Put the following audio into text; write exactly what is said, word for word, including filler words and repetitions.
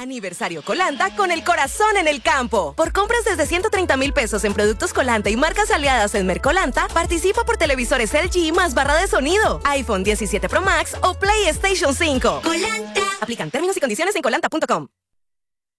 Aniversario Colanta con el corazón en el campo. Por compras desde ciento treinta mil pesos en productos Colanta y marcas aliadas en Mercolanta, participa por televisores L G más barra de sonido, iPhone diecisiete Pro Max o PlayStation cinco. Colanta. Aplican términos y condiciones en colanta punto com.